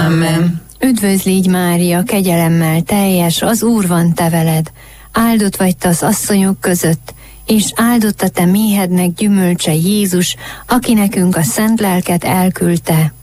Amen. Üdvözl így Mária, kegyelemmel teljes, az Úr van te veled. Áldott vagy te az asszonyok között, és áldott a te méhednek gyümölcse Jézus, aki nekünk a szent lelket elküldte.